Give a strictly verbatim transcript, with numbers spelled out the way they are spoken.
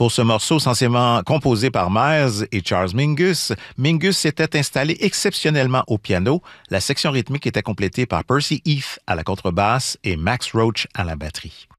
Pour ce morceau essentiellement composé par Miles et Charles Mingus, Mingus s'était installé exceptionnellement au piano. La section rythmique était complétée par Percy Heath à la contrebasse et Max Roach à la batterie.